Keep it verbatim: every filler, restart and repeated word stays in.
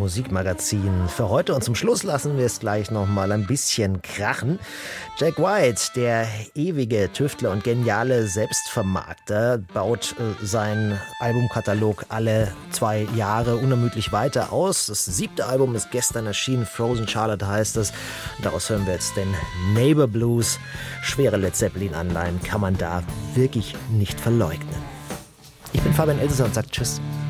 Musikmagazin für heute. Und zum Schluss lassen wir es gleich noch mal ein bisschen krachen. Jack White, der ewige Tüftler und geniale Selbstvermarkter, baut äh, seinen Albumkatalog alle zwei Jahre unermüdlich weiter aus. Das siebte Album ist gestern erschienen, Frozen Charlotte heißt es. Daraus hören wir jetzt den Neighbor Blues. Schwere Led Zeppelin-Anleihen kann man da wirklich nicht verleugnen. Ich bin Fabian Elsässer und sage Tschüss.